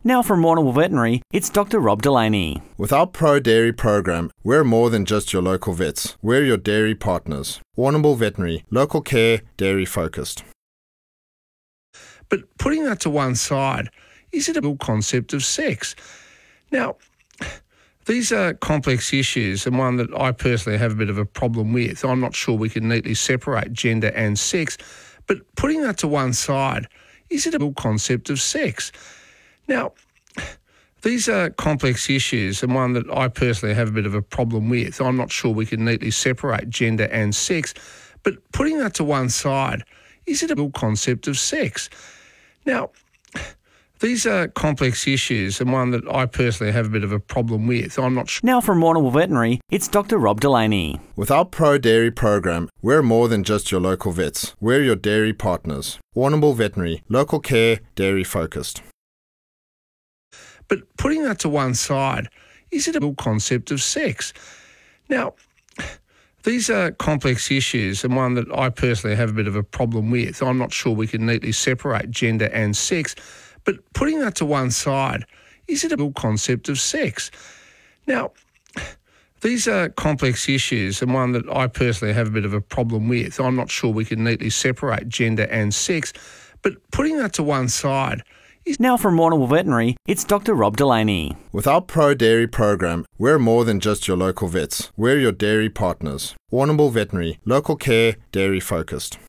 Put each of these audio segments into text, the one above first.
Now from Warrnambool Veterinary, it's Dr. Rob Delaney. With our Pro Dairy program, we're more than just your local vets. We're your dairy partners. Warrnambool Veterinary, local care, dairy focused. But putting that to one side, is it a real concept of sex? Now, these are complex issues and one that I personally have a bit of a problem with. I'm not sure we can neatly separate gender and sex, but putting that to one side, is it a real concept of sex? Now, these are complex issues and one that I personally have a bit of a problem with. I'm not sure we can neatly separate gender and sex, but putting that to one side, is it a real concept of sex? Now, these are complex issues and one that I personally have a bit of a problem with. I'm not sure. Now from Warrnambool Veterinary, it's Dr. Rob Delaney. With our Pro Dairy program, we're more than just your local vets. We're your dairy partners. Warrnambool Veterinary, local care, dairy focused. But putting that to one side, is it a real concept of sex? Now, these are complex issues and one that I personally have a bit of a problem with. I'm not sure we can neatly separate gender and sex, but putting that to one side, is it a real concept of sex? Now, these are complex issues and one that I personally have a bit of a problem with. I'm not sure we can neatly separate gender and sex, but putting that to one side. Now from Warrnambool Veterinary, it's Dr. Rob Delaney. With our Pro Dairy program, we're more than just your local vets. We're your dairy partners. Warrnambool Veterinary, local care, dairy focused.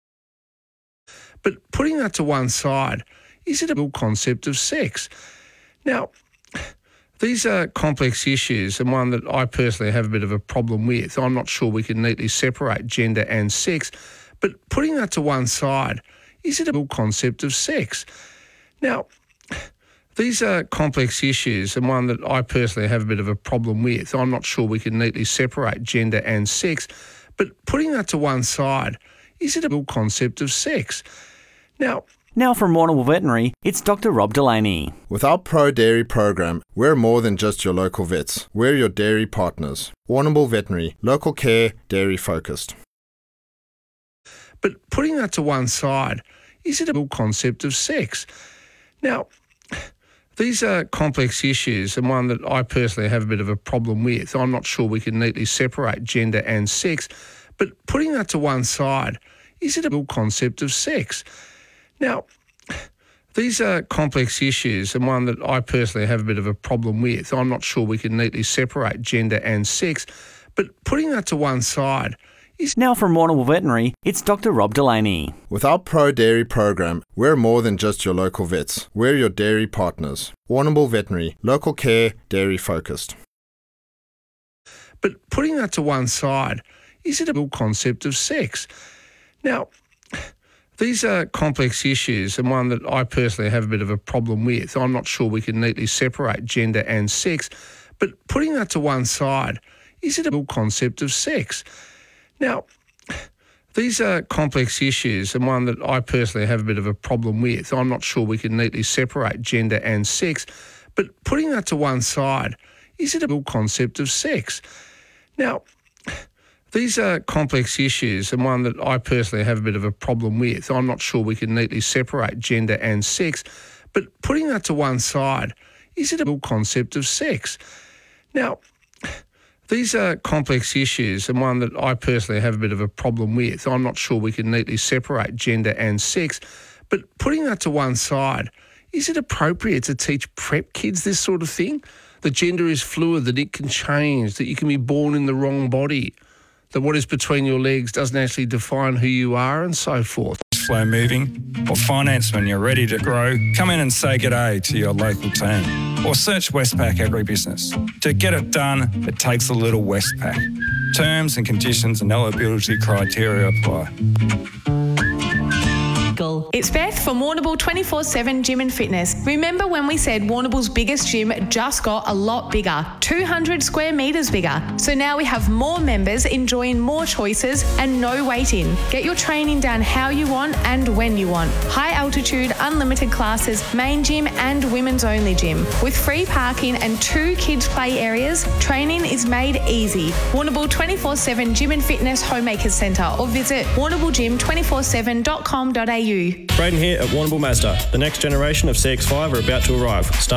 But putting that to one side, is it a real concept of sex? Now, these are complex issues and one that I personally have a bit of a problem with. I'm not sure we can neatly separate gender and sex, but putting that to one side, is it a real concept of sex? Now, these are complex issues and one that I personally have a bit of a problem with. I'm not sure we can neatly separate gender and sex, but putting that to one side, is it a real concept of sex? Now from Warrnambool Veterinary, it's Dr. Rob Delaney. With our Pro Dairy program, we're more than just your local vets. We're your dairy partners. Warrnambool Veterinary, local care, dairy focused. But putting that to one side, is it a real concept of sex? Now, these are complex issues and one that I personally have a bit of a problem with. I'm not sure we can neatly separate gender and sex, but putting that to one side, is it a real concept of sex? Now, these are complex issues and one that I personally have a bit of a problem with. I'm not sure we can neatly separate gender and sex, but putting that to one side. Now from Warrnambool Veterinary, it's Dr. Rob Delaney. With our Pro Dairy program, we're more than just your local vets. We're your dairy partners. Warrnambool Veterinary, local care, dairy focused. But putting that to one side, is it a real concept of sex? Now, these are complex issues and one that I personally have a bit of a problem with. I'm not sure we can neatly separate gender and sex, but putting that to one side, is it a real concept of sex? Now, these are complex issues and one that I personally have a bit of a problem with. I'm not sure we can neatly separate gender and sex, but putting that to one side, is it a real concept of sex? Now, these are complex issues and one that I personally have a bit of a problem with. I'm not sure we can neatly separate gender and sex, but putting that to one side, is it a real concept of sex? Now, these are complex issues and one that I personally have a bit of a problem with. I'm not sure we can neatly separate gender and sex, but putting that to one side, is it appropriate to teach prep kids this sort of thing? That gender is fluid, that it can change, that you can be born in the wrong body, that what is between your legs doesn't actually define who you are and so forth. Flow moving or finance when you're ready to grow, come in and say g'day to your local team or search Westpac Agribusiness. To get it done, it takes a little Westpac. Terms and conditions and eligibility criteria apply. It's Beth from Warrnambool 24/7 Gym and Fitness. Remember when we said Warrnambool's biggest gym just got a lot bigger, 200 square metres bigger. So now we have more members enjoying more choices and no waiting. Get your training done how you want and when you want. High altitude, unlimited classes, main gym and women's only gym. With free parking and 2 kids play areas, training is made easy. Warrnambool 24/7 Gym and Fitness Homemakers Centre or visit warrnamboolgym247.com.au. Braden here at Warrnambool Mazda. The next generation of CX-5 are about to arrive.